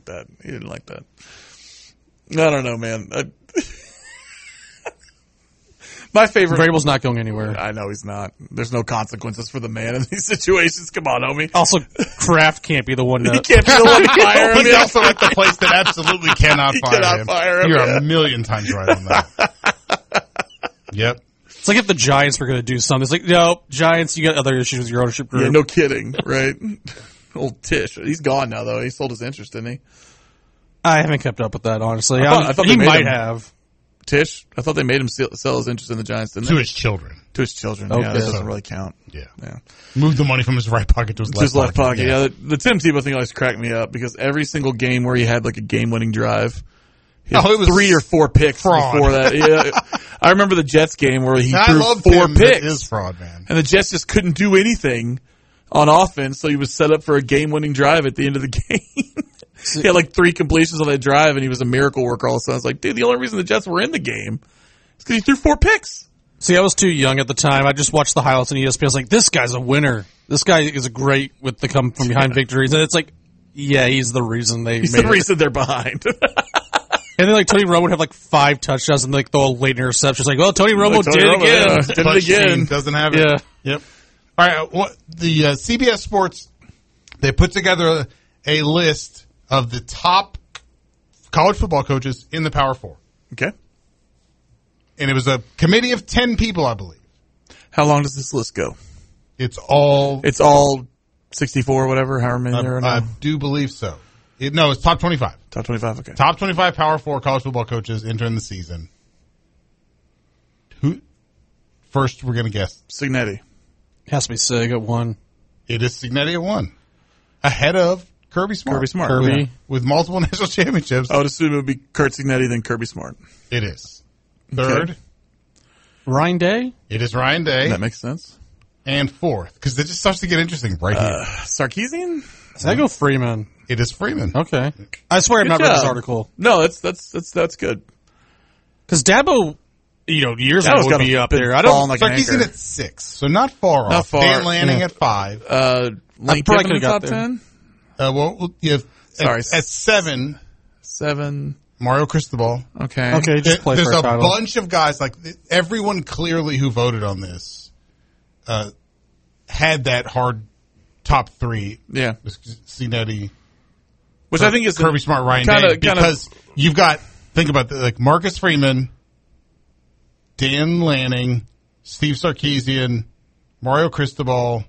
that. He didn't like that. I don't know, man. My favorite. Vrabel's not going anywhere. I know he's not. There's no consequences for the man in these situations. Come on, homie. Also, Kraft can't be the one to. He can't be the one to fire him. He's also at the place that absolutely cannot fire him. You're a million times right on that. Yep. It's like if the Giants were going to do something. It's like, no, Giants, you got other issues with your ownership group. Yeah, no kidding, right? Old Tish. He's gone now, though. He sold his interest, didn't he? I haven't kept up with that, honestly. I thought he they made might him. have. Tish? I thought they made him sell his interest in the Giants, didn't they? To his children. To his children. Okay. Yeah, that doesn't really count. Yeah. Yeah. Move the money from his right pocket to his To his left pocket. Yeah. Yeah, the Tim Tebow thing always cracked me up because every single game where he had like a game-winning drive, he had it was 3 or 4 picks fraud. before that. Yeah, I remember the Jets game where he I threw love 4 Tim, but picks. it is fraud, man. And the Jets just couldn't do anything on offense, so he was set up for a game-winning drive at the end of the game. He had like 3 completions on that drive, and he was a miracle worker all of a sudden. I was like, dude, the only reason the Jets were in the game is because he threw 4 picks. See, I was too young at the time. I just watched the highlights on ESPN. I was like, this guy's a winner. This guy is great with the come from behind victories. And it's like, yeah, he's the reason He's made the it. reason they're behind. And then like Tony Romo would have like 5 touchdowns and like throw a late interception. It's like, well, Tony Romo did it again. Yeah, did it Punch again. team doesn't have it. Yeah. Yep. All right. The CBS Sports, they put together a list of the top college football coaches in the Power 4. Okay. And it was a committee of 10 people, I believe. How long does this list go? It's all 64 or whatever, however many there are now. I do believe so. It's top 25. Top 25, okay. Top 25 Power 4 college football coaches entering the season. Who? First, we're going to guess. Signetti. Has to be Sig at 1. It is Signetti at 1. Ahead of Kirby Smart. Kirby. With multiple national championships. I would assume it would be Kurt Signetti, then Kirby Smart. It is. Third, Okay. Ryan Day? it is Ryan Day. That makes sense. And fourth, because it just starts to get interesting right here. Sarkeesian? I go Freeman. It is Freeman. Okay. I swear I've Good not read this job. article. No, that's good. Because Dabo, years Dabo's ago would gotta be up been there. I falling don't. like an Sarkeesian anchor. at 6, so not far off. Not far. Dan Lanning Yeah. at 5. Lane probably Kiffin in could've got top there. 10? You have Sorry. at 7, 7. Mario Cristobal. Okay. Okay, just play There's for a a title. bunch of guys, like everyone clearly who voted on this had that hard top 3. Yeah. Signetti, Which I think is Kirby Smart, Ryan kinda- Day, because you've got, think about like Marcus Freeman, Dan Lanning, Steve Sarkeesian, Mario Cristobal.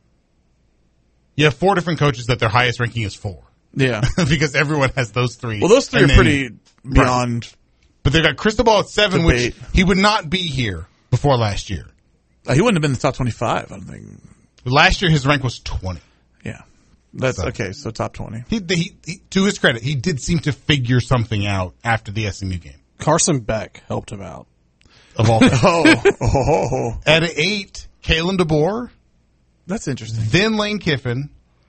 You have 4 different coaches that their highest ranking is 4 Yeah. because everyone has those 3. Well, those 3 And are then- pretty beyond. But they've got Cristobal at 7, Debate. which he would not be here before last year. He wouldn't have been in the top 25, I don't think. Last year his rank was 20. Yeah. That's So- okay, so top 20. He, to his credit, he did seem to figure something out after the SMU game. Carson Beck helped him out. Of all things. Oh. At 8, Kalen DeBoer, That's interesting. then Lane Kiffin,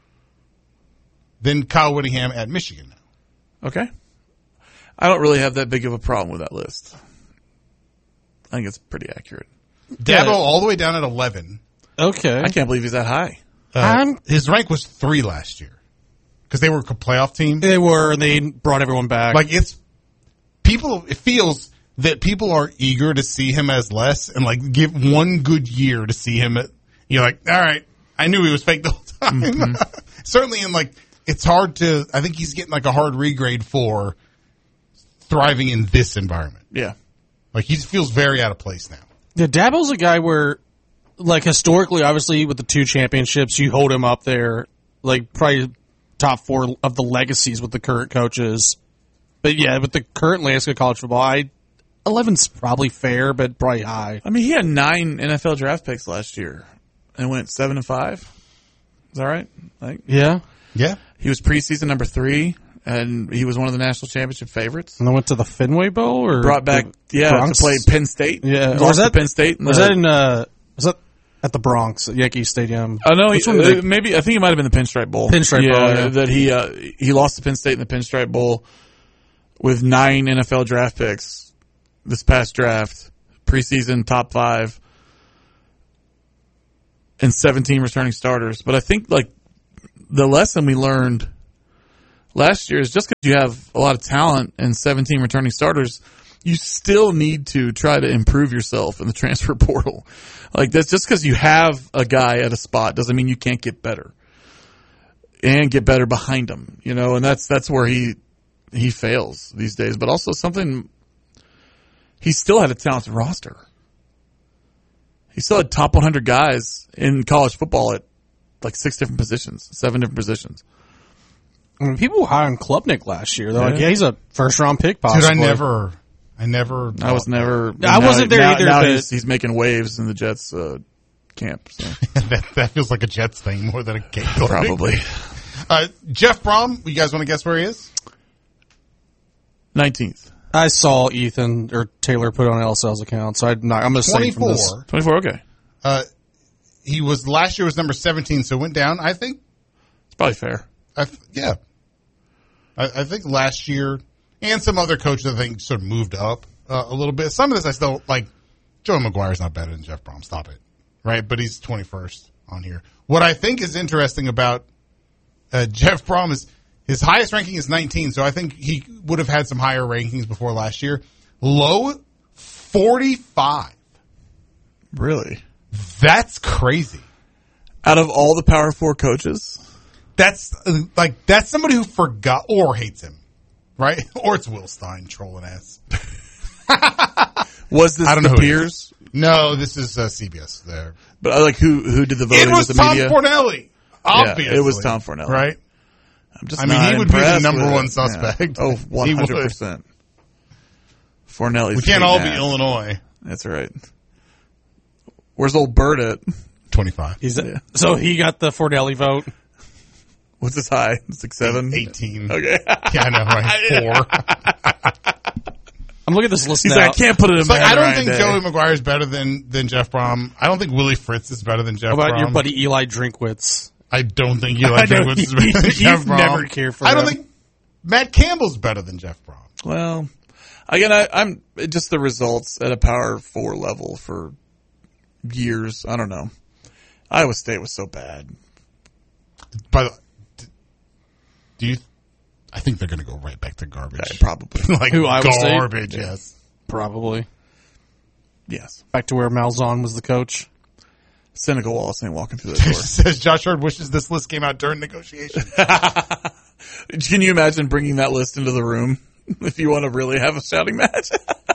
then Kyle Whittingham at Michigan now. Okay. I don't really have that big of a problem with that list. I think it's pretty accurate. Dabo all the way down at 11. Okay. I can't believe he's that high. His rank was 3 last year because they were a playoff team. They were, and they brought everyone back. Like it feels that people are eager to see him as less and like give one good year to see him at, you're like, all right, I knew he was fake the whole time. Mm-hmm. Certainly in like, it's hard to, I think he's getting like a hard regrade for thriving in this environment. Yeah. Like he feels very out of place now. Yeah, Dabo's a guy where, like, historically, obviously, with the 2 championships, you hold him up there, like, probably top 4 of the legacies with the current coaches. But, yeah, with the current landscape of college football, 11's probably fair, but probably high. I mean, he had 9 NFL draft picks last year and went 7-5. Is that right? Yeah. Yeah. He was preseason number 3, and he was one of the national championship favorites. And then went to the Fenway Bowl? Or Brought back, the Bronx? to play Penn State. Yeah. Lost to Penn State. Was that in, was that at the Bronx, at Yankee Stadium? Oh no, Which one did they- maybe I think it might have been the Pinstripe Bowl. Pinstripe Bowl, yeah. That he lost to Penn State in the Pinstripe Bowl with 9 NFL draft picks this past draft, preseason top 5, and 17 returning starters. But I think like the lesson we learned last year is just because you have a lot of talent and 17 returning starters, you still need to try to improve yourself in the transfer portal. Like, that's just because you have a guy at a spot doesn't mean you can't get better and get better behind him, you know, and that's where he fails these days. But also he still had a talented roster. He still had top 100 guys in college football at like 7 different positions. I mean, people were high on Klubnik last year. They're like, yeah, he's a first-round pick, possibly. Dude, I was never. I wasn't there either. Now but he's making waves in the Jets camp. So. that feels like a Jets thing more than a Kate Klubnik. Probably. Jeff Brom, you guys want to guess where he is? 19th. I saw Ethan or Taylor put on LSL's account, so I'm going to say from this. 24, okay. He was last year was number 17, so went down. I think It's probably fair. Yeah. I think last year and some other coaches I think sort of moved up a little bit. Some of this I still like. Joey McGuire's not better than Jeff Brom. Stop it. Right? But he's 21st on here. What I think is interesting about Jeff Brom is his highest ranking is 19, so I think he would have had some higher rankings before last year. Low 45. Really? That's crazy. Out of all the Power 4 coaches? That's somebody who forgot or hates him, right? Or it's Will Stein trolling ass. Was this the Peers? No, this is CBS there. But like who did the voting? It was Tom Fornelli. Obviously. Yeah, it was Tom Fornelli. Right? I mean, he would be the number one suspect. Yeah. Oh, 100%. Fornelli's we can't all be Illinois. That's right. Where's old Bert at? 25. So he got the Fornelli vote. What's his high? 6'7"? 18. Okay. Yeah, I know, right? 4. I'm looking at this list He's now. like, I can't put it in I don't think Joey McGuire is better than Jeff Brom. I don't think Willie Fritz is better than Jeff Brom. How about your buddy Eli Drinkwitz? I don't think Eli Drinkwitz is better than Jeff Brom. Never cared for I don't him. think Matt Campbell's better than Jeff Brom. Well, again, I'm just the results at a Power 4 level for years. I don't know. Iowa State was so bad. By the do you? I think they're going to go right back to garbage. Yeah, probably. Like Who, Iowa State? garbage, yes. Probably. Yes. Back to where Malzahn was the coach. Seneca Wallace ain't walking through that door. Says Josh Hurd wishes this list came out during negotiations. Can you imagine bringing that list into the room if you want to really have a shouting match?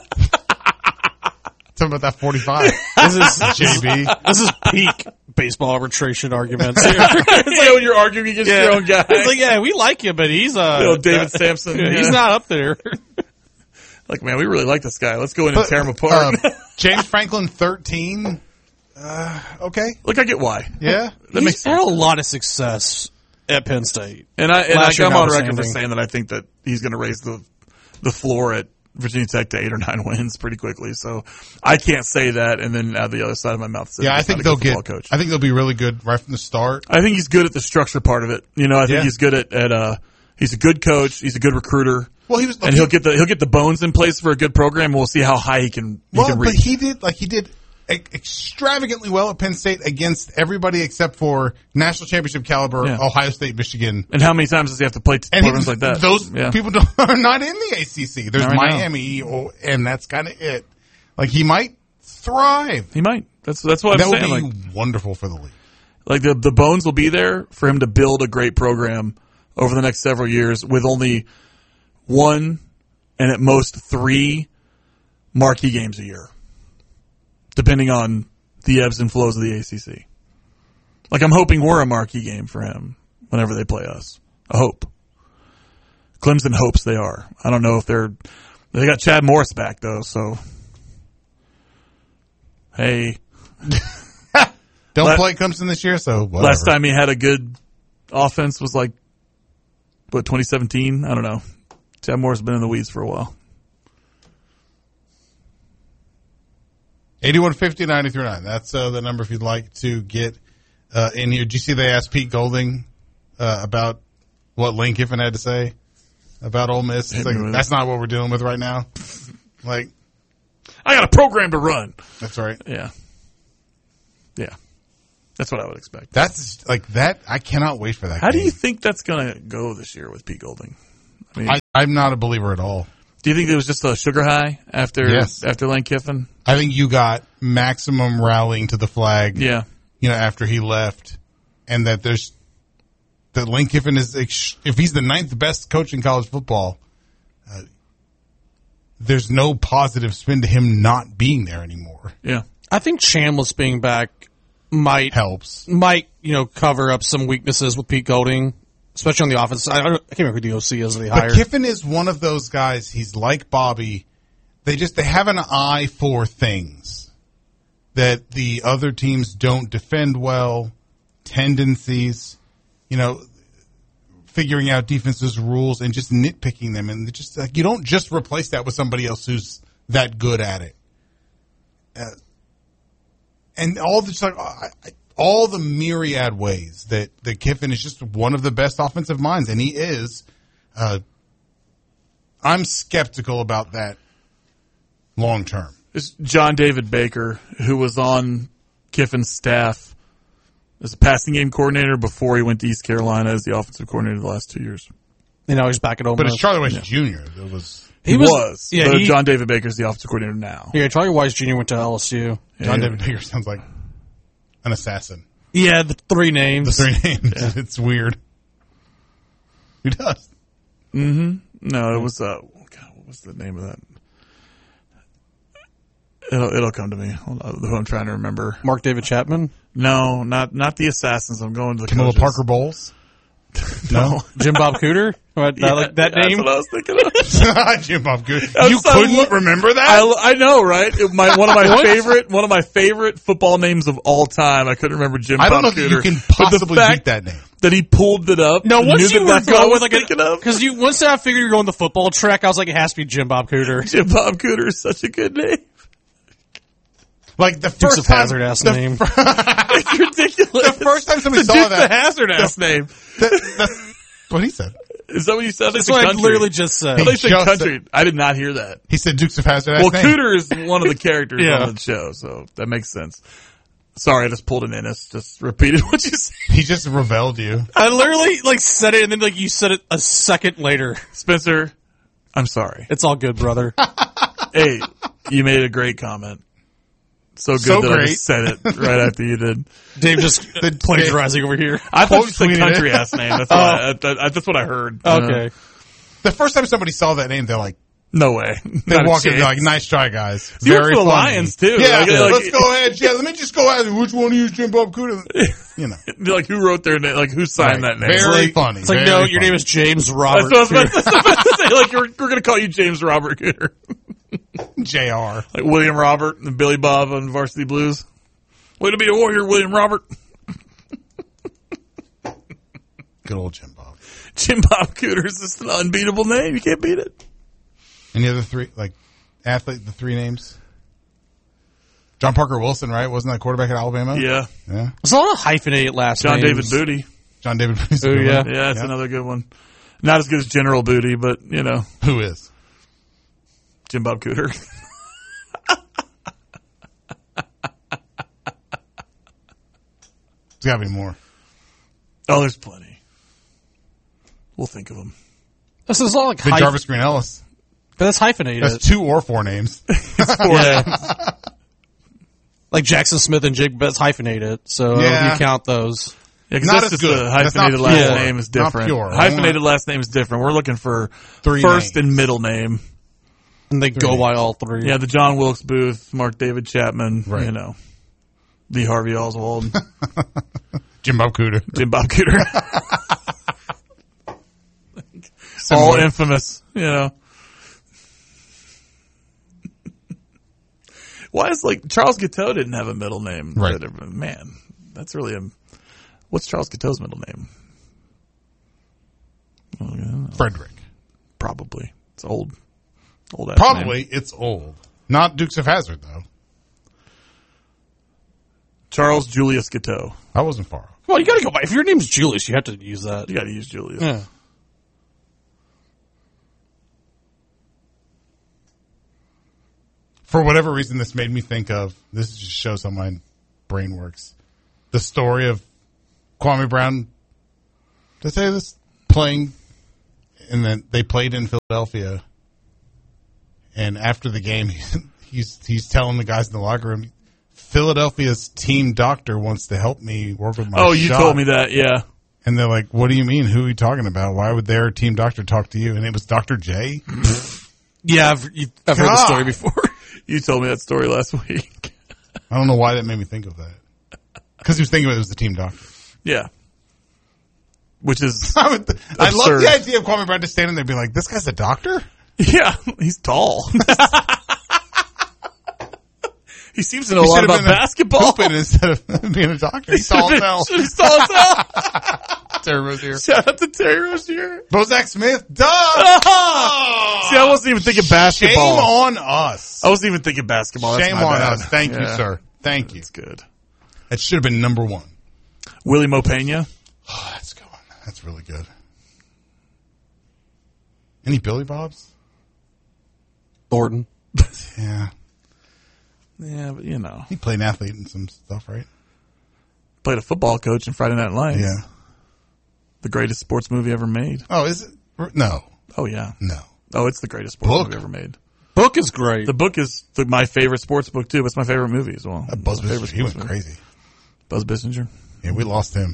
Talking about that 45. This is JB. This is peak baseball arbitration arguments here. It's like when you're arguing against your own guy. It's like, yeah, we like you, but he's David Sampson. He's not up there. Like, man, we really like this guy. Let's go in and tear him apart. James Franklin, 13. Okay. Look, I get why. Yeah. He's had a lot of success at Penn State. And I'm on record for notwithstanding. saying that I think that he's going to raise the floor at Virginia Tech to 8 or 9 wins pretty quickly. So I can't say that and then out the other side of my mouth say I think they'll coach. I think they'll be really good right from the start. I think he's good at the structure part of it. You know, I think he's good at he's a good coach. He's a good recruiter. Well, he'll get the bones in place for a good program. And we'll see how high he can reach. But he did extravagantly well at Penn State against everybody except for national championship caliber Ohio State, Michigan. And how many times does he have to play programs like that? Those people are not in the ACC. There's Miami, and that's kind of it. Like, he might thrive. He might. That's what I'm saying. That would be wonderful for the league. Like, the bones will be there for him to build a great program over the next several years with only 1 and at most 3 marquee games a year, depending on the ebbs and flows of the ACC. Like, I'm hoping we're a marquee game for him whenever they play us. I hope. Clemson hopes they are. I don't know if they got Chad Morris back, though, so. Hey. Don't play Clemson this year, so whatever. Last time he had a good offense was like, 2017? I don't know. Chad Morris has been in the weeds for a while. 8150-93.9. That's the number if you'd like to get in here. Did you see they asked Pete Golding about what Lane Kiffin had to say about Ole Miss? It's like, that's not what we're dealing with right now. Like, I got a program to run. That's right. Yeah. That's what I would expect. That's like that. I cannot wait for that. How do game. you think that's going to go this year with Pete Golding? I mean, I'm not a believer at all. do you think it was just a sugar high after Yes. after Lane Kiffin? I think you got maximum rallying to the flag. Yeah. After he left, and that Lane Kiffin is, if he's the 9th best coach in college football, there's no positive spin to him not being there anymore. Yeah. I think Chambliss being back might cover up some weaknesses with Pete Golding, especially on the offense. I can't remember who the OC is they hired. But Kiffin is one of those guys. He's like Bobby. They have an eye for things that the other teams don't defend well, tendencies, figuring out defenses' rules and just nitpicking them. And just like, you don't just replace that with somebody else who's that good at it. And all the myriad ways that Kiffin is just one of the best offensive minds, and he is. I'm skeptical about that long term. It's John David Baker, who was on Kiffin's staff as a passing game coordinator before he went to East Carolina as the offensive coordinator the last 2 years. He's back at Ole But Miss. it's Charlie Weiss Jr. He was. Yeah, but John David Baker's the offensive coordinator now. Yeah, Charlie Weiss Jr. went to LSU. John David Baker sounds like an assassin. Yeah, the 3 names. The 3 names. Yeah. It's weird. Who does? Mm-hmm. No, it was, God, what was the name of that? It'll come to me. Who I'm trying to remember. Mark David Chapman? No, not the Assassins. I'm going to the Camilla coaches. Parker Bowles? No. Jim Bob Cooter? That name? That's what I was thinking of. Jim Bob Good. I'm You sorry, couldn't remember that? I know, right? One of my favorite football names of all time. I couldn't remember Jim. I don't know Bob that Cooter, you can but the possibly fact beat that name. That he pulled it up. No, once knew you that were that's what I going was with thinking of. because once I figured you were going the football track, I was like, it has to be Jim Bob Cooter. Jim Bob Cooter is such a good name. Like the Dukes first of time, Hazzard ass name. It's ridiculous. The first time somebody It's a saw Dukes that, of Hazzard ass name. that's what he said. Is that what you said? That's what I literally just said. I thought you said just country. I did not hear that. He said Dukes of Hazzard. Well, name. Cooter is one of the characters Yeah. on the show, so that makes sense. Sorry, I just pulled an Ennis. Just repeated what you said. He just reveled you. I literally said it and then you said it a second later. Spencer, I'm sorry. It's all good, brother. Hey, you made a great comment. So good So that I great. just said it right after you did. Dave just plagiarizing over here. I thought you Quote said tweeted country it. ass name. That's that's what I heard. Okay. The first time somebody saw that name, they're like, No way. they Not a walk in, they're like, chance. nice try, guys. He worked Very for the funny. Lions, too. Yeah, Like, let's go ahead. Yeah, let me just go ahead. Which one of you is Jim Bob Cooter? Like, who wrote their name? Like, who signed that name? Very like- funny. It's like, very no, funny. your name is James Robert. That's what I was about to say. Like, we're going to call you James Robert Cooter. JR. Like William Robert and Billy Bob on Varsity Blues. Way to be a warrior, William Robert. Good old Jim Bob. Jim Bob Cooter is just an unbeatable name. You can't beat it. Any other three, athlete, the 3 names? John Parker Wilson, right? Wasn't that quarterback at Alabama? Yeah. Yeah. There's a lot of hyphenated last John names. David Booty. John David Booty's a Oh, good yeah. one. Yeah, that's another good one. Not as good as General Booty, but, Who is? Jim Bob Cooter. There's got to be more. Oh, there's plenty. We'll think of them. This is all like Big Jarvis Green Ellis. but that's hyphenated. That's 2 or 4 names. Yeah. Like Jackson Smith and Jake, but it's hyphenated. So Yeah. you count those. Yeah, because Not that's as just good. the That's not hyphenated last pure. name is Not different. pure. Hyphenated last name is different. We're looking for 3 first names. and middle name. And they go by all 3. Yeah, the John Wilkes Booth, Mark David Chapman, Right. the Harvey Oswald, Jim Bob Cooter. Jim Bob Cooter. All infamous, Why is Charles Guiteau didn't have a middle name? Right. Man, that's really what's Charles Guiteau's middle name? Frederick. Probably. It's old. Old ass Probably name. it's old. Not Dukes of Hazzard, though. Charles Julius Guiteau. I wasn't far off. Well, you gotta go by. If your name's Julius, you have to use that. You got to use Julius. Yeah. For whatever reason, this made me think of, this just shows how my brain works. the story of Kwame Brown, did I say this? Playing, and then they played in Philadelphia. And after the game, he's telling the guys in the locker room, Philadelphia's team doctor wants to help me work with my shot. Oh, you told me that, yeah. And they're like, what do you mean? Who are you talking about? Why would their team doctor talk to you? And it was Dr. J? Yeah, I've heard the story before. You told me that story last week. I don't know why that made me think of that. Because he was thinking it was the team doctor. Yeah. Which is I love the idea of Kwame Brown just standing there and being like, this guy's a doctor? Yeah, he's tall. He seems to know a lot about basketball. Instead of being a doctor. He's tall as hell. He's tall as hell. Terry Rozier. Shout out to Terry Rozier. Bozak Smith. Duh! See, I wasn't even thinking basketball. Shame on us. I wasn't even thinking basketball. Shame on us. Thank you, sir. Thank you. That's good. That should have been number one. Willie Mopena. Oh, that's good. That's really good. Any Billy Bobs? Thornton. Yeah. Yeah, but you know. He played an athlete and some stuff, right? Played a football coach in Friday Night Lights. Yeah. The greatest sports movie ever made. Oh, is it? No. Oh, yeah. No. Oh, it's the greatest sports movie ever made. Book is great. The book is my favorite sports book, too. It's my favorite movie as well. Buzz Bissinger, he went crazy. Buzz Bissinger? Yeah, we lost him.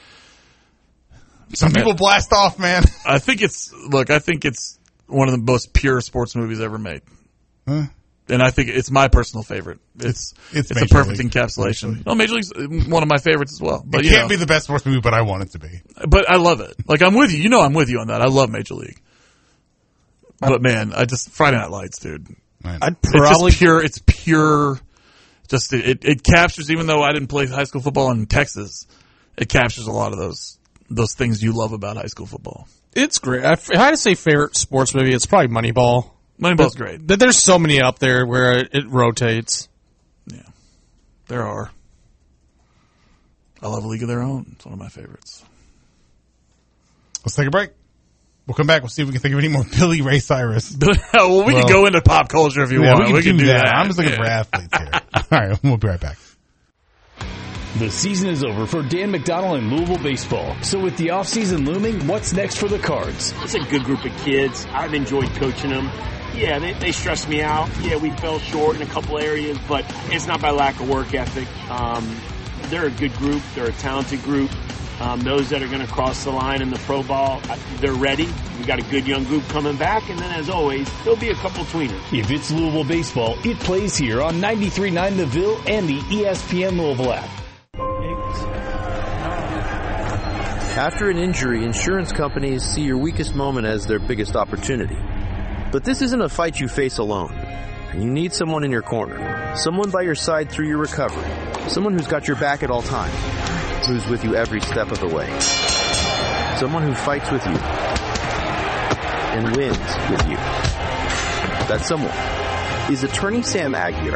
Some people blast off, man. I think it's one of the most pure sports movies ever made. Huh? And I think it's my personal favorite. It's a perfect encapsulation. Oh, Major League's one of my favorites as well. But it can't be the best sports movie, but I want it to be. But I love it. Like, I'm with you. You know I'm with you on that. I love Major League. But man, Friday Night Lights, dude. I'd probably it's pure. Just it captures. Even though I didn't play high school football in Texas, it captures a lot of those things you love about high school football. It's great. If I had to say favorite sports movie, it's probably Moneyball. Moneyball's great. But there's so many up there where it rotates. Yeah, there are. I love A League of Their Own. It's one of my favorites. Let's take a break. We'll come back. We'll see if we can think of any more Billy Ray Cyrus. Well, we can go into pop culture if you want. We can do that. I'm just looking for athletes here. All right, we'll be right back. The season is over for Dan McDonnell and Louisville baseball. So with the offseason looming, what's next for the Cards? It's a good group of kids. I've enjoyed coaching them. Yeah, they stressed me out. Yeah, we fell short in a couple areas, but it's not by lack of work ethic. They're a good group. They're a talented group. Those that are going to cross the line in the pro ball, they're ready. We got a good young group coming back, and then as always, there'll be a couple tweeners. If it's Louisville baseball, it plays here on 93.9 The Ville and the ESPN Louisville app. After an injury, insurance companies see your weakest moment as their biggest opportunity. But this isn't a fight you face alone. And you need someone in your corner. Someone by your side through your recovery. Someone who's got your back at all times. Who's with you every step of the way. Someone who fights with you. And wins with you. That someone is Attorney Sam Aguirre.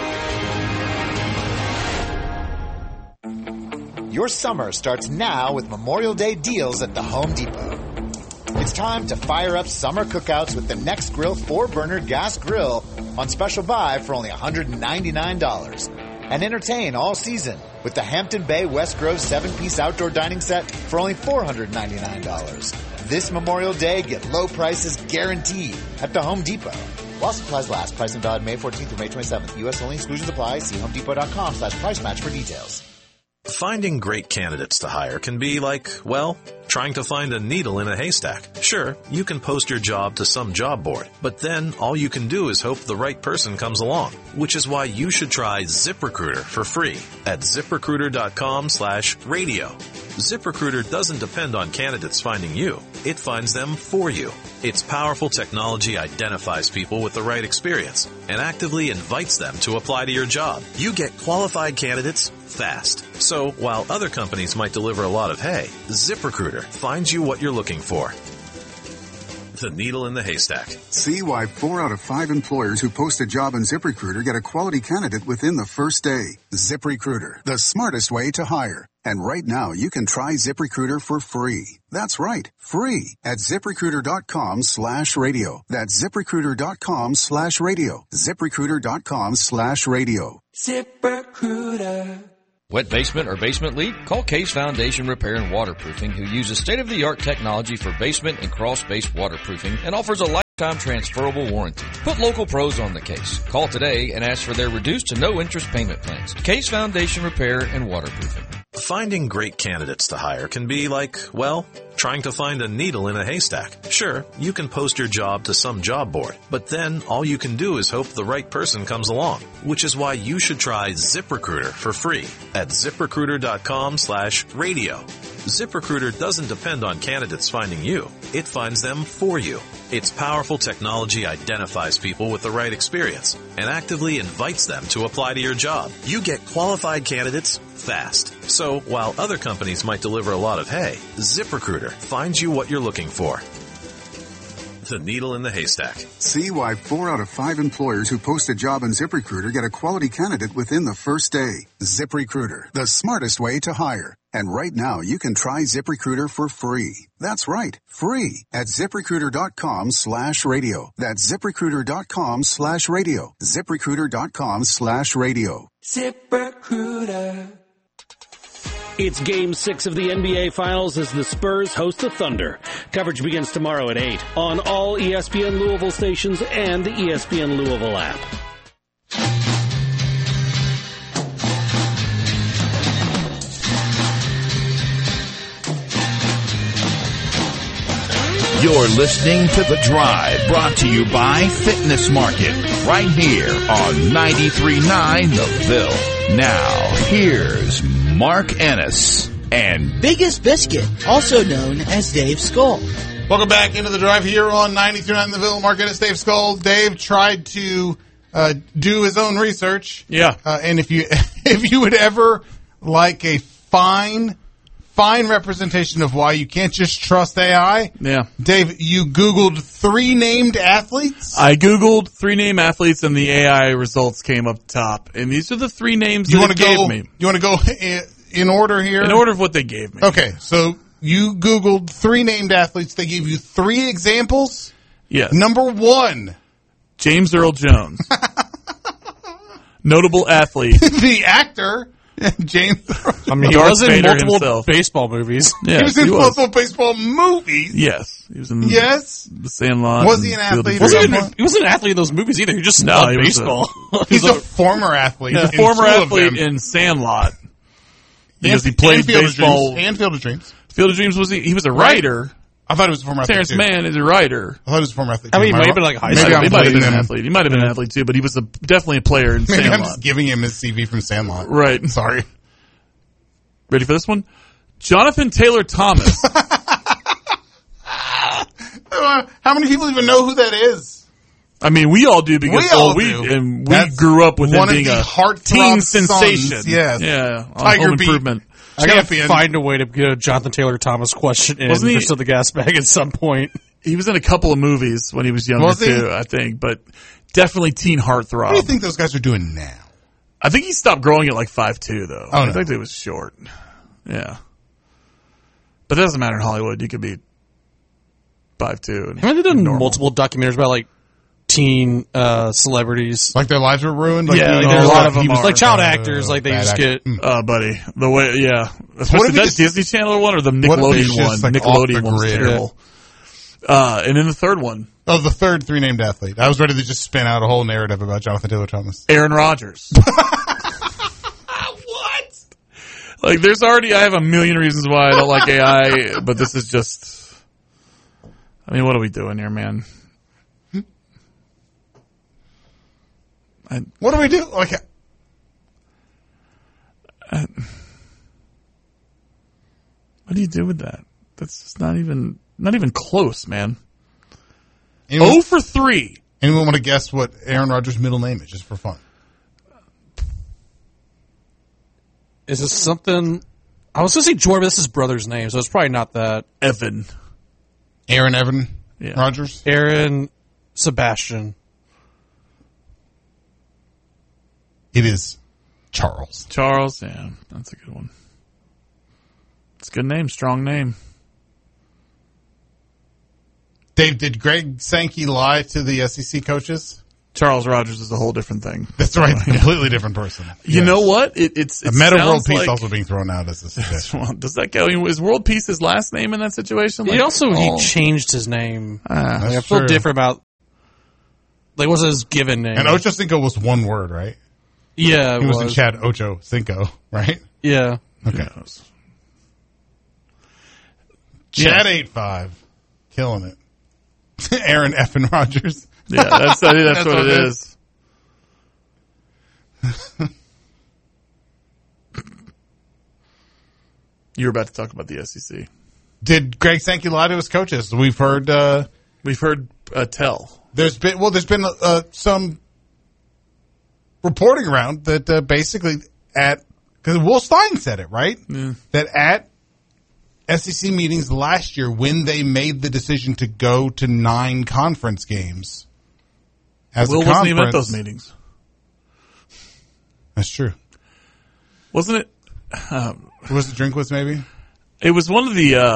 Your summer starts now with Memorial Day deals at the Home Depot. It's time to fire up summer cookouts with the Next Grill 4-burner gas grill on special buy for only $199. And entertain all season with the Hampton Bay West Grove 7-piece outdoor dining set for only $499. This Memorial Day, get low prices guaranteed at the Home Depot. While supplies last, price and valid May 14th through May 27th. U.S. only, exclusions apply. See homedepot.com/price match for details. Finding great candidates to hire can be like, well, trying to find a needle in a haystack. Sure, you can post your job to some job board, but then all you can do is hope the right person comes along, which is why you should try ZipRecruiter for free at ZipRecruiter.com/radio. ZipRecruiter doesn't depend on candidates finding you. It finds them for you. Its powerful technology identifies people with the right experience and actively invites them to apply to your job. You get qualified candidates fast. So while other companies might deliver a lot of hay, ZipRecruiter finds you what you're looking for. The needle in the haystack. See why 4 out of 5 employers who post a job on ZipRecruiter get a quality candidate within the first day. ZipRecruiter, the smartest way to hire. And right now, you can try ZipRecruiter for free. That's right, free at ZipRecruiter.com/radio. That's ZipRecruiter.com/radio. ZipRecruiter.com/radio. ZipRecruiter. Wet basement or basement leak? Call Case Foundation Repair and Waterproofing, who uses state-of-the-art technology for basement and crawl-space waterproofing and offers a lifetime transferable warranty. Put local pros on the case. Call today and ask for their reduced to no interest payment plans. Case Foundation Repair and Waterproofing. Finding great candidates to hire can be like, well, trying to find a needle in a haystack. Sure, you can post your job to some job board, but then all you can do is hope the right person comes along, which is why you should try ZipRecruiter for free at ZipRecruiter.com/radio. ZipRecruiter doesn't depend on candidates finding you. It finds them for you. Its powerful technology identifies people with the right experience and actively invites them to apply to your job. You get qualified candidates fast. So while other companies might deliver a lot of hay, ZipRecruiter finds you what you're looking for. The needle in the haystack. See why 4 out of 5 employers who post a job on ZipRecruiter get a quality candidate within the first day. ZipRecruiter, the smartest way to hire. And right now, you can try ZipRecruiter for free. That's right, free at ZipRecruiter.com/radio. That's ZipRecruiter.com/radio. ZipRecruiter.com/radio. ZipRecruiter. It's Game 6 of the NBA Finals as the Spurs host the Thunder. Coverage begins tomorrow at 8 on all ESPN Louisville stations and the ESPN Louisville app. You're listening to The Drive, brought to you by Fitness Market, right here on 93.9 The Ville. Now, here's Mark Ennis and Biggest Biscuit, also known as Dave Skull. Welcome back into The Drive here on 93.9 The Ville. Mark Ennis, Dave Skull. Dave tried to do his own research. Yeah. And if you would ever like a fine representation of why you can't just trust AI. Yeah. Dave, you Googled 3 named athletes? I Googled 3 named athletes and the AI results came up top. And these are the 3 names that it gave me. You want to go in order here? In order of what they gave me. Okay, so you Googled 3 named athletes. They gave you 3 examples? Yes. Number 1. James Earl Jones. Notable athlete. The actor. James. I mean, he was in multiple baseball movies. Yeah, he was in multiple baseball movies. Yes, he was in. Yes, The Sandlot. Was he an athlete? He wasn't an athlete in those movies either. He just loved baseball. He's a former athlete. Yeah, former athlete in Sandlot because he played baseball. And Field of Dreams. Field of Dreams was he was a writer. I thought he was a former athlete. Terrence Mann is a writer. I thought he was a former athlete. I mean, he might have been like high school. He might have been an athlete. He might have been an athlete too, but he was definitely a player in Sandlot. I'm just giving him his CV from Sandlot. Right. Sorry. Ready for this one? Jonathan Taylor Thomas. How many people even know who that is? I mean, we all do because we grew up with him being a teen sensation. Yes. Yeah. Tiger Home Improvement. I gotta find a way to get a Jonathan Taylor Thomas question in for the gas bag at some point. He was in a couple of movies when he was younger too, I think, but definitely teen heartthrob. What do you think those guys are doing now? I think he stopped growing at like 5'2", though. Oh, I think it was short. Yeah. But it doesn't matter in Hollywood. You could be 5'2". Haven't they done multiple documentaries about like teen celebrities? Like their lives were ruined? Like yeah, there's a lot of them. Like child actors, like they just get... Oh, buddy. The way, yeah. Especially that Disney Channel one or the Nickelodeon one? Like Nickelodeon one's terrible. And then the third one. Oh, the third 3 named athlete. I was ready to just spin out a whole narrative about Jonathan Taylor Thomas. Aaron Rodgers. What? Like, I have a million reasons why I don't like AI, but this is just, I mean, what are we doing here, man? What do we do? Like, what do you do with that? That's just not even close, man. 0 for 3. Anyone want to guess what Aaron Rodgers' middle name is, just for fun? Is this something... I was going to say Jordan, but this is his brother's name, so it's probably not that. Evan. Aaron Evan Rodgers? Aaron Sebastian. It is Charles. Charles, yeah. That's a good one. It's a good name, strong name. Dave, did Greg Sankey lie to the SEC coaches? Charles Rogers is a whole different thing. That's right. Completely different person. You know what? It's Meta World Peace also being thrown out as a suggestion. Well, does that go? Is World Peace his last name in that situation? He changed his name. I feel different about. Like, what's his given name? And Ocho Cinco was one word, right? Yeah, he was in Chad Ocho Cinco, right? Yeah. Okay. Chad 8-5, killing it. Aaron effing Rodgers. Yeah, that's what it is. You were about to talk about the SEC. Did Greg Sankey lie to his coaches? We've heard tell. There's been some reporting around that basically because Will Stein said it, right? Yeah. That at SEC meetings last year, when they made the decision to go to 9 conference games, Will wasn't even at those meetings. That's true. Wasn't it? Was it Drinkwitz maybe? It was one of the.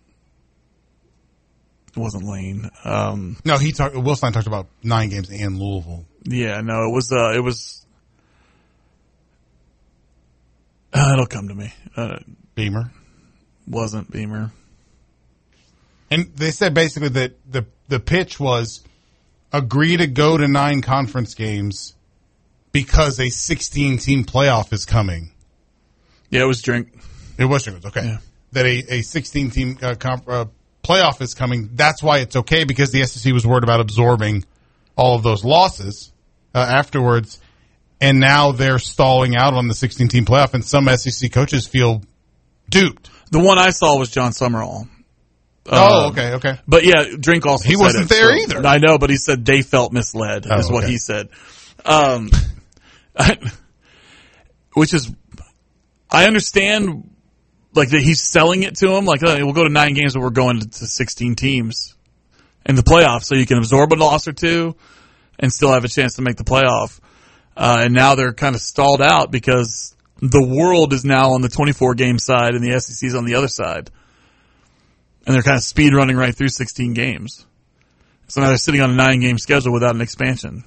It wasn't Lane. No, Will Stein talked about 9 games and Louisville. Yeah, no, it was. It'll come to me. Beamer. Wasn't Beamer. And they said basically that the pitch was agree to go to 9 conference games because a 16-team playoff is coming. Yeah, it was Drink. It was Drink. Okay. Yeah. That a 16-team playoff is coming. That's why it's okay, because the SEC was worried about absorbing all of those losses afterwards. And now they're stalling out on the 16-team playoff, and some SEC coaches feel duped. The one I saw was John Summerall. Okay. But yeah, Drink also he said wasn't there either. I know, but he said they felt misled, is what he said. Which is, I understand, like, that he's selling it to him, like, we'll go to 9 games, but we're going to 16 teams in the playoffs, so you can absorb a loss or two and still have a chance to make the playoff. And now they're kind of stalled out because the world is now on the 24-game side and the SEC's on the other side. And they're kind of speed running right through 16 games. So now they're sitting on a 9-game schedule without an expansion.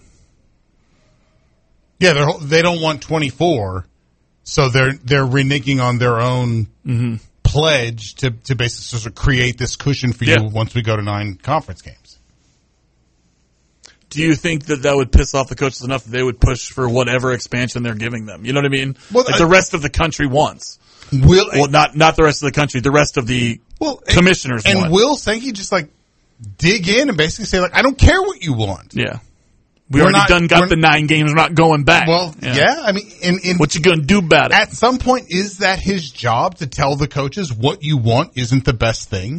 Yeah, they don't want 24, so they're reneging on their own pledge to basically sort of create this cushion for you once we go to 9 conference games. Do you think that would piss off the coaches enough that they would push for whatever expansion they're giving them? You know what I mean? Well, like the rest of the country wants. Well, not the rest of the country. The rest of the commissioners want. And will Sankey just like dig in and basically say, like, I don't care what you want. Yeah. We're already got the 9 games. We're not going back. Well, yeah. I mean, what you going to do about it? At some point, is that his job to tell the coaches what you want isn't the best thing?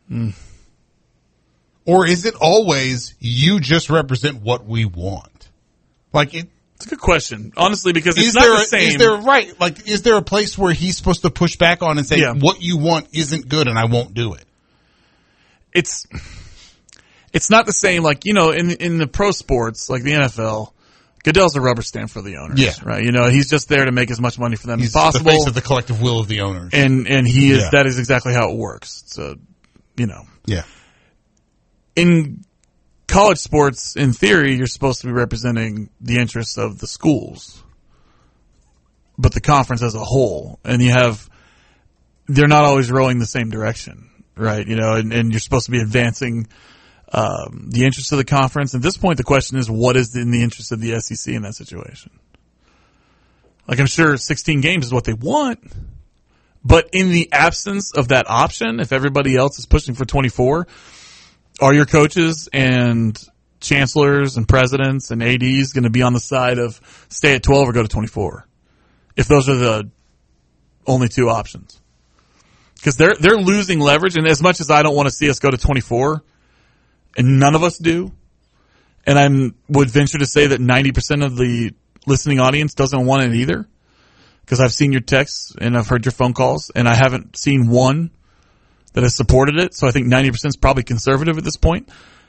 Or is it always you just represent what we want? Like it's a good question, honestly, because it's not the same. Is there a place where he's supposed to push back on and say what you want isn't good and I won't do it? It's not the same. Like, you know, in the pro sports, like the NFL, Goodell's a rubber stamp for the owners. Yeah. Right. You know, he's just there to make as much money for them He's as possible. the face of the collective will of the owners. And he is, that is exactly how it works. So, you know. Yeah. In college sports, in theory, you're supposed to be representing the interests of the schools, but the conference as a whole, and they're not always rowing the same direction, right? You know, and you're supposed to be advancing the interests of the conference. At this point, the question is, what is in the interest of the SEC in that situation? Like, I'm sure 16 games is what they want, but in the absence of that option, if everybody else is pushing for 24, are your coaches and chancellors and presidents and ADs going to be on the side of stay at 12 or go to 24? If those are the only 2 options. Because they're losing leverage, and as much as I don't want to see us go to 24, and none of us do, and I would venture to say that 90% of the listening audience doesn't want it either, because I've seen your texts and I've heard your phone calls, and I haven't seen one that has supported it, so I think 90% is probably conservative at this point.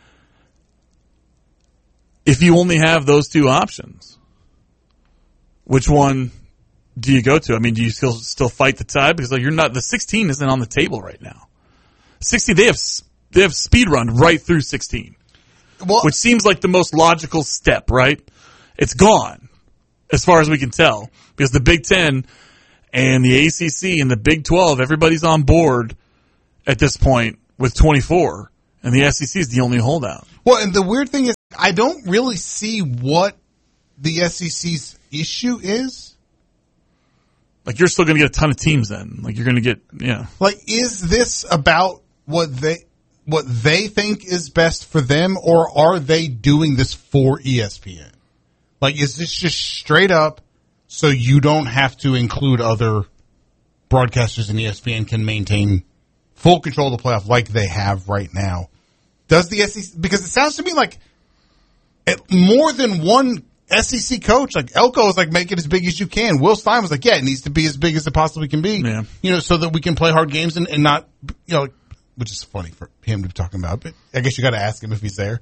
If you only have those 2 options, which one do you go to? I mean, do you still fight the tide? Because like, the 16 isn't on the table right now. 16, they have speed run right through 16. which seems like the most logical step, right? It's gone, as far as we can tell, because the Big Ten and the ACC and the Big 12, everybody's on board at this point with 24, and the SEC is the only holdout. Well, and the weird thing is, I don't really see what the SEC's issue is. Like, you're still going to get a ton of teams then. Like, you're going to get, yeah. Like, is this about what they think is best for them, or are they doing this for ESPN? Like, is this just straight up so you don't have to include other broadcasters and ESPN can maintain full control of the playoff like they have right now? Does the SEC, because it sounds to me like more than one SEC coach, like Elko is like, make it as big as you can. Will Stein was like, yeah, it needs to be as big as it possibly can be, so that we can play hard games and not, which is funny for him to be talking about, but I guess you got to ask him if he's there.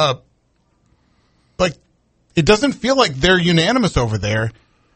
Like, it doesn't feel like they're unanimous over there.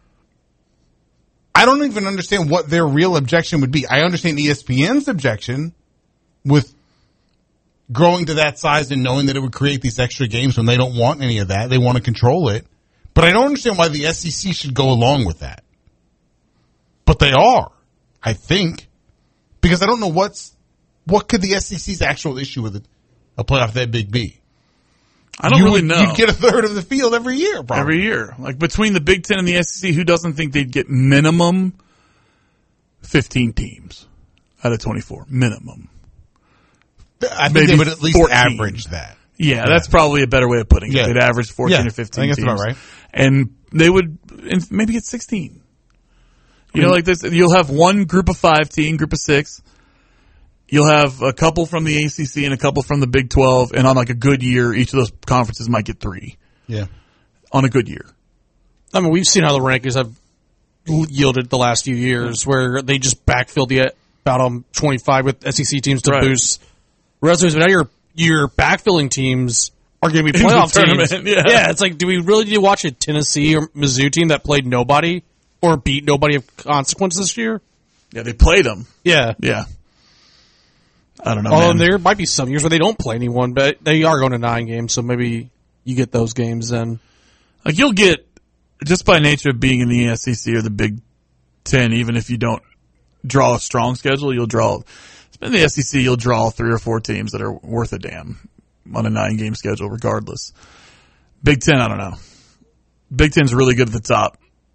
I don't even understand what their real objection would be. I understand ESPN's objection with growing to that size and knowing that it would create these extra games when they don't want any of that. They want to control it. But I don't understand why the SEC should go along with that. But they are, I think. Because I don't know what could the SEC's actual issue with a playoff that big be? I don't really know. You'd get a third of the field every year, probably. Every year. Like, between the Big Ten and the SEC, who doesn't think they'd get minimum 15 teams out of 24? Minimum. I think they would at least 14. Average that. Yeah, that's probably a better way of putting it. They'd average 14 or 15 I think that's teams. about right. And they would maybe get 16. Like this, you'll have one group of 5 team, group of 6. You'll have a couple from the ACC and a couple from the Big 12, and on like a good year, each of those conferences might get 3. Yeah. On a good year. I mean, we've seen how the rankings have yielded the last few years, where they just backfilled the bottom 25 with SEC teams to boost resumes. But now your backfilling teams are going to be playoff teams. Yeah, it's like, do we really need to watch a Tennessee or Mizzou team that played nobody or beat nobody of consequence this year? Yeah, they played them. Yeah. Yeah. I don't know. Although there might be some years where they don't play anyone, but they are going to 9 games, so maybe you get those games then. Like, you'll get, just by nature of being in the SEC or the Big Ten, even if you don't draw a strong schedule, you'll draw, in the SEC, you'll draw 3 or 4 teams that are worth a damn on a 9-game schedule regardless. Big Ten, I don't know. Big Ten's really good at the top,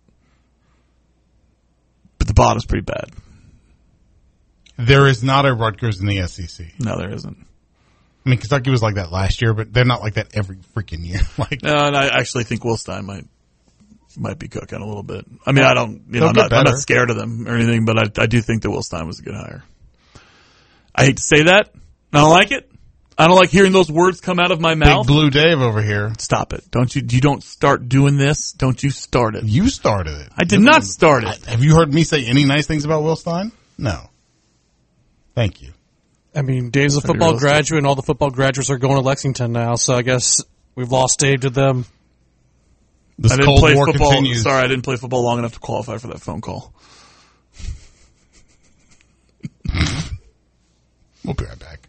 but the bottom's pretty bad. There is not a Rutgers in the SEC. No, there isn't. I mean, Kentucky was like that last year, but they're not like that every freaking year. No, and I actually think Will Stein might be cooking a little bit. I mean, I'm not scared of them or anything, but I do think that Will Stein was a good hire. I hate to say that. I don't like it. I don't like hearing those words come out of my mouth. Big Blue Dave over here. Stop it. You don't start doing this. Don't you start it. You started it. I did not start it. Have you heard me say any nice things about Will Stein? No. Thank you. I mean, Dave's a football graduate, and all the football graduates are going to Lexington now, so I guess we've lost Dave to them. I didn't play football. Continues. Sorry, I didn't play football long enough to qualify for that phone call. We'll be right back.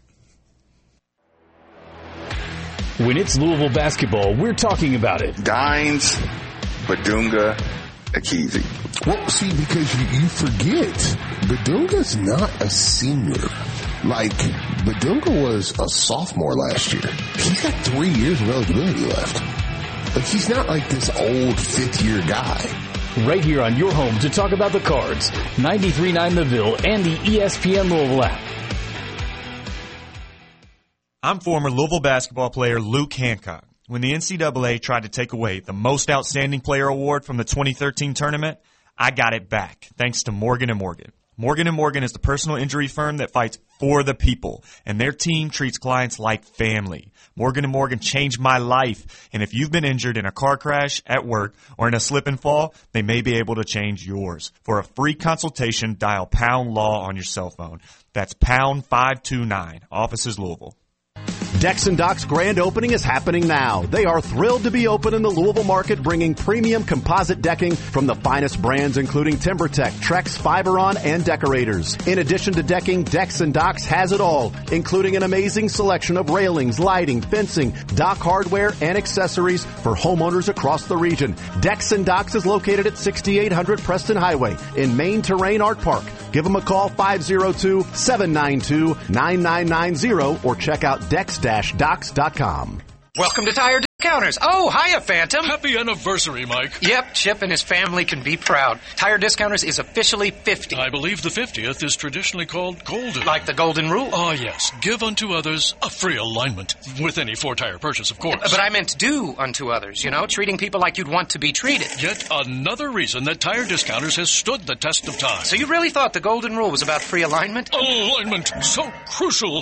When it's Louisville basketball, we're talking about it. Dines, Badunga, Akizi. Well, see, because you forget, Badunga's not a senior. Like, Badunga was a sophomore last year. He's got 3 years of eligibility left. Like, he's not like this old 5th-year guy. Right here on your home to talk about the Cards, 93.9 The Ville and the ESPN Louisville app. I'm former Louisville basketball player Luke Hancock. When the NCAA tried to take away the Most Outstanding Player award from the 2013 tournament, I got it back, thanks to Morgan & Morgan. Morgan & Morgan is the personal injury firm that fights for the people, and their team treats clients like family. Morgan & Morgan changed my life, and if you've been injured in a car crash, at work, or in a slip and fall, they may be able to change yours. For a free consultation, dial #LAW on your cell phone. That's #529. Offices Louisville. Dex & Doc's grand opening is happening now. They are thrilled to be open in the Louisville market, bringing premium composite decking from the finest brands, including TimberTech, Trex, Fiberon, and Decorators. In addition to decking, Dex & Doc's has it all, including an amazing selection of railings, lighting, fencing, dock hardware, and accessories for homeowners across the region. Dex & Doc's is located at 6800 Preston Highway in Main Terrain Art Park. Give them a call, 502-792-9990, or check out dex-docs.com. Welcome to Tire Discounters. Oh, hiya, Phantom. Happy anniversary, Mike. Yep, Chip and his family can be proud. Tire Discounters is officially 50. I believe the 50th is traditionally called golden. Like the golden rule? Oh, yes. Give unto others a free alignment. With any 4-tire purchase, of course. But I meant do unto others, treating people like you'd want to be treated. Yet another reason that Tire Discounters has stood the test of time. So you really thought the golden rule was about free alignment? Alignment, so crucial.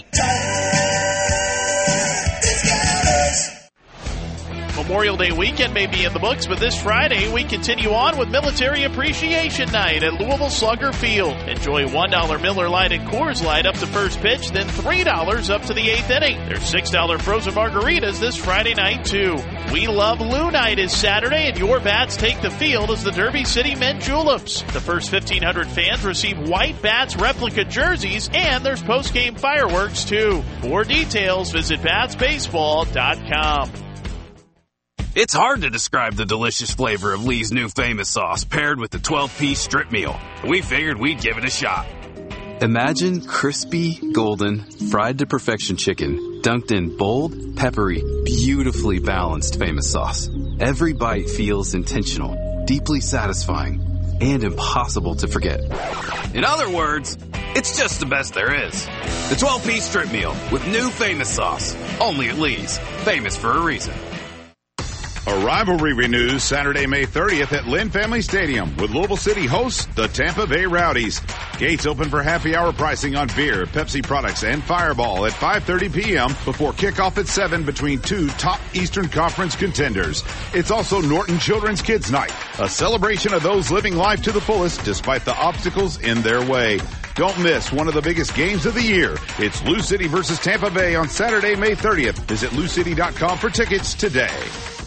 Memorial Day weekend may be in the books, but this Friday we continue on with Military Appreciation Night at Louisville Slugger Field. Enjoy $1 Miller Lite and Coors Light up to first pitch, then $3 up to the 8th inning. There's $6 frozen margaritas this Friday night, too. We Love Lou Night is Saturday, and your bats take the field as the Derby City Men Juleps. The first 1,500 fans receive White Bats replica jerseys, and there's post-game fireworks, too. For details, visit batsbaseball.com. It's hard to describe the delicious flavor of Lee's new famous sauce paired with the 12-piece strip meal. We figured we'd give it a shot. Imagine crispy, golden, fried to perfection chicken dunked in bold, peppery, beautifully balanced famous sauce. Every bite feels intentional, deeply satisfying, and impossible to forget. In other words, it's just the best there is. The 12-piece strip meal with new famous sauce. Only at Lee's. Famous for a reason. A rivalry renews Saturday, May 30th at Lynn Family Stadium with Louisville City hosts the Tampa Bay Rowdies. Gates open for happy hour pricing on beer, Pepsi products, and Fireball at 5:30 p.m. before kickoff at 7 between two top Eastern Conference contenders. It's also Norton Children's Kids Night, a celebration of those living life to the fullest despite the obstacles in their way. Don't miss one of the biggest games of the year. It's Lou City versus Tampa Bay on Saturday, May 30th. Visit LouCity.com for tickets today.